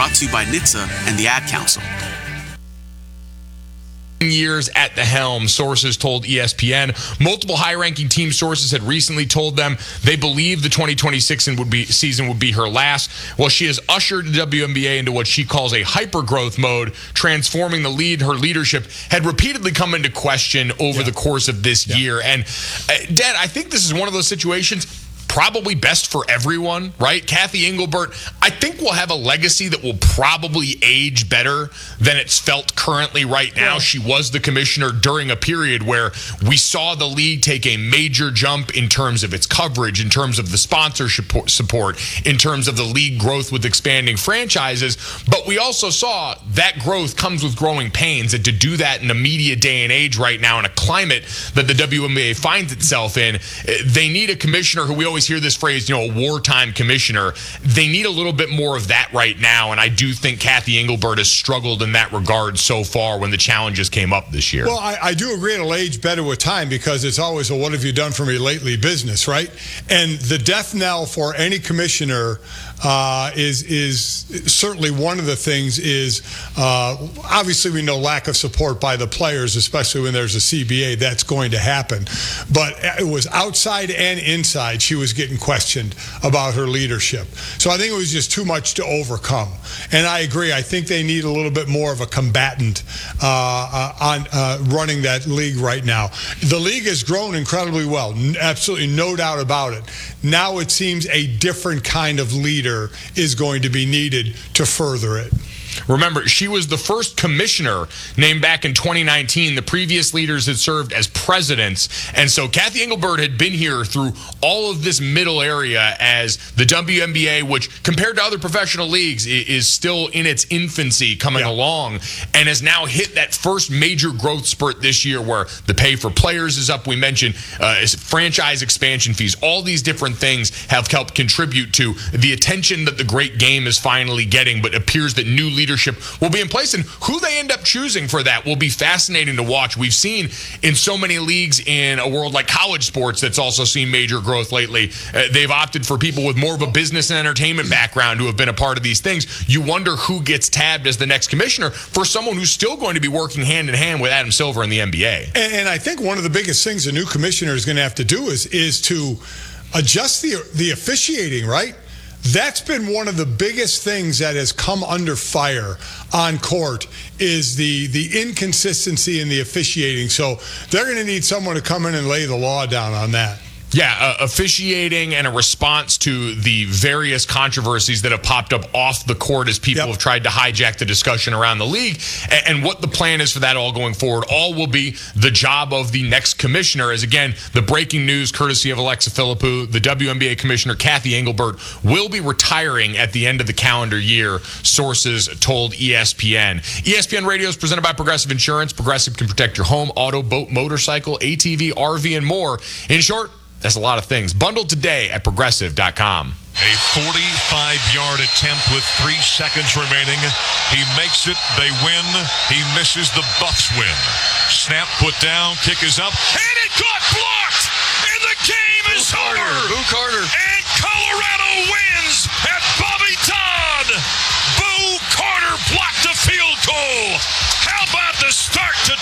Brought to you by NHTSA and the Ad Council. Years at the helm, sources told ESPN. Multiple high-ranking team sources had recently told them they believe the 2026 season would be her last. Well, she has ushered the WNBA into what she calls a hyper-growth mode, transforming her leadership had repeatedly come into question over the course of this year. And, Dad, I think this is one of those situations probably best for everyone, right? Kathy Engelbert, I think, will have a legacy that will probably age better than it's felt currently right now. She was the commissioner during a period where we saw the league take a major jump in terms of its coverage, in terms of the sponsorship support, in terms of the league growth with expanding franchises. But we also saw that growth comes with growing pains. And to do that in a media day and age right now, in a climate that the WNBA finds itself in, they need a commissioner who we always hear this phrase, a wartime commissioner. They need a little bit more of that right now, and I do think Kathy Engelbert has struggled in that regard so far when the challenges came up this year. Well, I do agree it'll age better with time because it's always a what have you done for me lately business, right? And the death knell for any commissioner is certainly one of the things is obviously we know lack of support by the players, especially when there's a CBA. That's going to happen. But it was outside and inside. She was getting questioned about her leadership. So I think it was just too much to overcome. And I agree. I think they need a little bit more of a combatant on running that league right now. The league has grown incredibly well. Absolutely no doubt about it. Now it seems a different kind of leader is going to be needed to further it. Remember, she was the first commissioner named back in 2019. The previous leaders had served as presidents. And so Kathy Engelbert had been here through all of this middle area as the WNBA, which compared to other professional leagues is still in its infancy coming along, and has now hit that first major growth spurt this year where the pay for players is up. We mentioned franchise expansion fees. All these different things have helped contribute to the attention that the great game is finally getting, but appears that new leadership will be in place, and who they end up choosing for that will be fascinating to watch. We've seen in so many leagues in a world like college sports that's also seen major growth lately. They've opted for people with more of a business and entertainment background who have been a part of these things. You wonder who gets tabbed as the next commissioner for someone who's still going to be working hand in hand with Adam Silver in the NBA. And I think one of the biggest things a new commissioner is going to have to do is to adjust the officiating, right? That's been one of the biggest things that has come under fire on court is the inconsistency in the officiating. So they're going to need someone to come in and lay the law down on that. Yeah, officiating and a response to the various controversies that have popped up off the court as people have tried to hijack the discussion around the league, and what the plan is for that all going forward. All will be the job of the next commissioner. As again, the breaking news courtesy of Alexa Philippou, the WNBA commissioner Kathy Engelbert will be retiring at the end of the calendar year, sources told ESPN. ESPN Radio is presented by Progressive Insurance. Progressive can protect your home, auto, boat, motorcycle, ATV, RV, and more. In short, that's a lot of things. Bundled today at Progressive.com. A 45-yard attempt with 3 seconds remaining. He makes it. They win. He misses. The Bucks win. Snap put down. Kick is up. And it got blocked. And the game is over. Boo Carter. And Colorado wins at Bobby Todd. Boo Carter blocked a field goal. How about the start to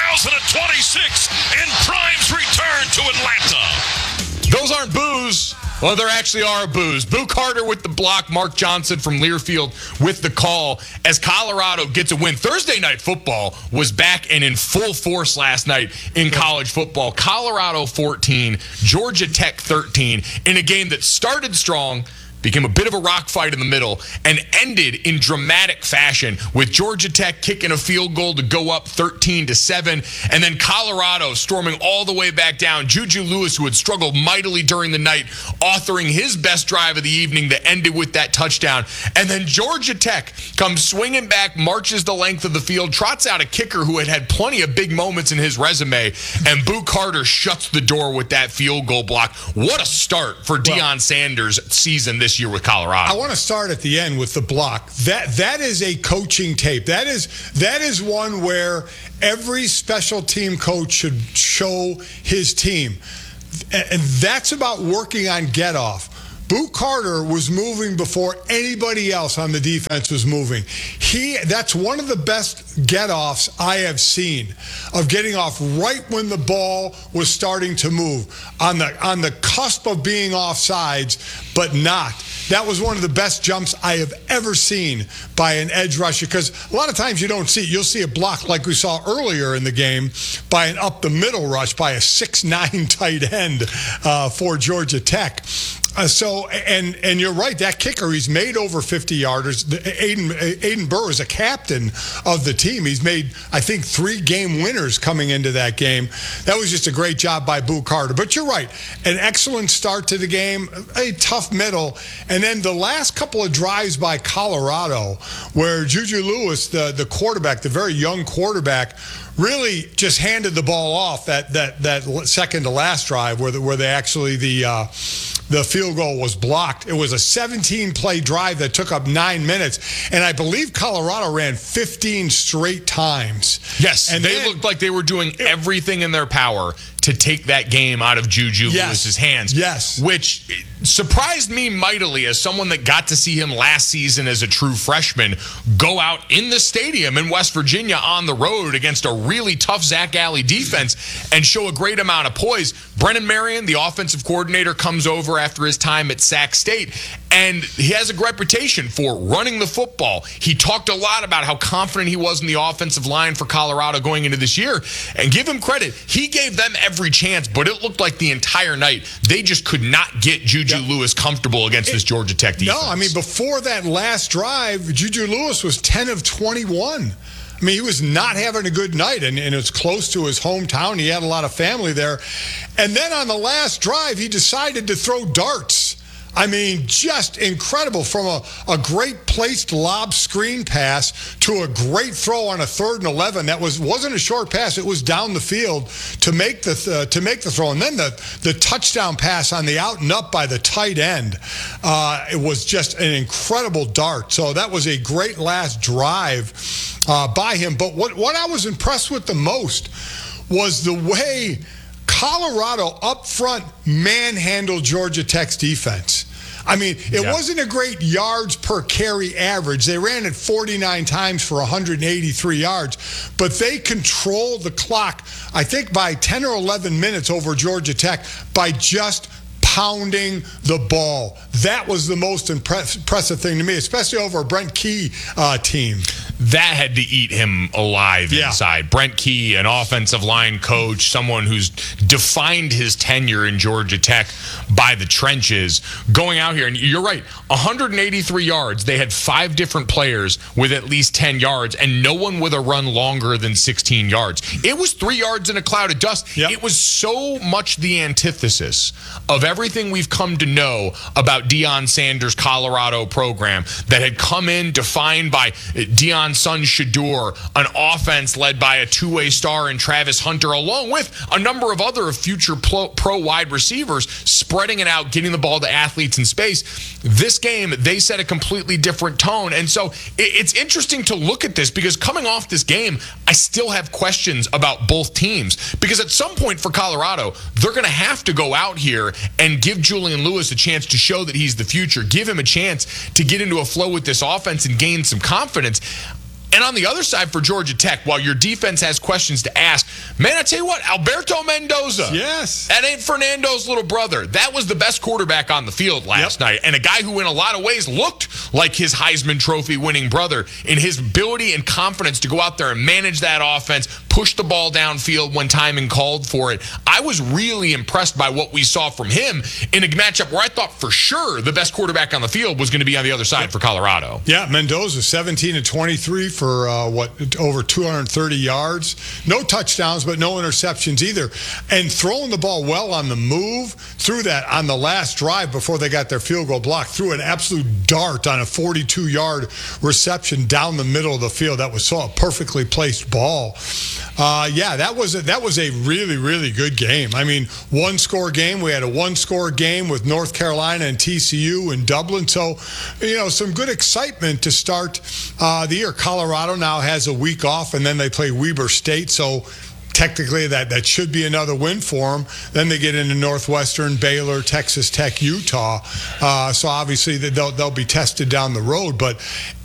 2026 and Prime's return to Atlanta? Those aren't boos. Well, there actually are boos. Boo Carter with the block. Mark Johnson from Learfield with the call as Colorado gets a win. Thursday Night Football was back and in full force last night in college football. Colorado 14, Georgia Tech 13 in a game that started strong, became a bit of a rock fight in the middle, and ended in dramatic fashion with Georgia Tech kicking a field goal to go up 13-7, and then Colorado storming all the way back down. Juju Lewis, who had struggled mightily during the night, authoring his best drive of the evening that ended with that touchdown. And then Georgia Tech comes swinging back, marches the length of the field, trots out a kicker who had plenty of big moments in his resume, and Boo Carter shuts the door with that field goal block. What a start for Deion Sanders' season this year with Colorado. I want to start at the end with the block. That is a coaching tape. That is one where every special team coach should show his team. And that's about working on get off. Boo Carter was moving before anybody else on the defense was moving. That's one of the best get-offs I have seen, of getting off right when the ball was starting to move, on the cusp of being offsides, but not. That was one of the best jumps I have ever seen by an edge rusher, because a lot of times you don't see it. You'll see a block like we saw earlier in the game by an up-the-middle rush by a 6'9" tight end for Georgia Tech. And you're right, that kicker, he's made over 50-yarders. Aiden Burr is a captain of the team. He's made, I think, 3 game winners coming into that game. That was just a great job by Boo Carter. But you're right, an excellent start to the game, a tough middle. And then the last couple of drives by Colorado, where Juju Lewis, the quarterback, the very young quarterback, really just handed the ball off that second to last drive where they actually the field goal was blocked. It was a 17-play drive that took up 9 minutes, and I believe Colorado ran 15 straight times. Yes, and they looked like they were doing everything in their power to take that game out of Juju Lewis's hands. Yes. Which surprised me mightily as someone that got to see him last season as a true freshman go out in the stadium in West Virginia on the road against a really tough Zach Alley defense and show a great amount of poise. Brennan Marion, the offensive coordinator, comes over after his time at Sac State, and he has a reputation for running the football. He talked a lot about how confident he was in the offensive line for Colorado going into this year, and give him credit, he gave them every chance, but it looked like the entire night they just could not get Juju Lewis comfortable against this Georgia Tech defense. No, I mean, before that last drive, Juju Lewis was 10 of 21. I mean, he was not having a good night, and it was close to his hometown. He had a lot of family there. And then on the last drive, he decided to throw darts. I mean, just incredible, from a great placed lob screen pass to a great throw on a 3rd and 11. That wasn't a short pass; it was down the field to make the throw, and then the touchdown pass on the out and up by the tight end. It was just an incredible dart. So that was a great last drive by him. But what I was impressed with the most was the way Colorado up front manhandled Georgia Tech's defense. I mean, it wasn't a great yards per carry average. They ran it 49 times for 183 yards, but they controlled the clock, I think, by 10 or 11 minutes over Georgia Tech by just pounding the ball. That was the most impressive thing to me, especially over a Brent Key team. That had to eat him alive inside. Brent Key, an offensive line coach, someone who's defined his tenure in Georgia Tech by the trenches, going out here, and you're right, 183 yards. They had 5 different players with at least 10 yards, and no one with a run longer than 16 yards. It was 3 yards in a cloud of dust. Yep. It was so much the antithesis of everything we've come to know about Deion Sanders' Colorado program that had come in defined by Deion's son Shedeur, an offense led by a 2-way star in Travis Hunter, along with a number of other future pro wide receivers, spreading it out, getting the ball to athletes in space. This game, they set a completely different tone. And so it's interesting to look at this, because coming off this game, I still have questions about both teams, because at some point for Colorado, they're going to have to go out here and give Julian Lewis a chance to show that he's the future, give him a chance to get into a flow with this offense and gain some confidence. And on the other side for Georgia Tech, while your defense has questions to ask, man, I tell you what, Alberto Mendoza. Yes. That ain't Fernando's little brother. That was the best quarterback on the field last night, and a guy who in a lot of ways looked like his Heisman Trophy winning brother in his ability and confidence to go out there and manage that offense, push the ball downfield when timing called for it. I was really impressed by what we saw from him in a matchup where I thought for sure the best quarterback on the field was going to be on the other side for Colorado. Yeah, Mendoza, 17 of 23 for over 230 yards. No touchdowns, but no interceptions either. And throwing the ball well on the move, threw that on the last drive before they got their field goal blocked, threw an absolute dart on a 42-yard reception down the middle of the field. That was so a perfectly placed ball. That was a really, really good game. I mean, one-score game. We had a one-score game with North Carolina and TCU in Dublin. So, some good excitement to start the year. Colorado now has a week off, and then they play Weber State. So technically that should be another win for them. Then they get into Northwestern, Baylor, Texas Tech, Utah. So obviously they'll be tested down the road. But